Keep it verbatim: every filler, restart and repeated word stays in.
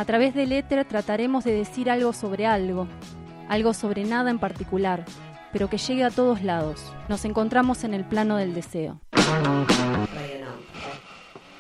A través del éter trataremos de decir algo sobre algo, algo sobre nada en particular, pero que llegue a todos lados. Nos encontramos en el plano del deseo.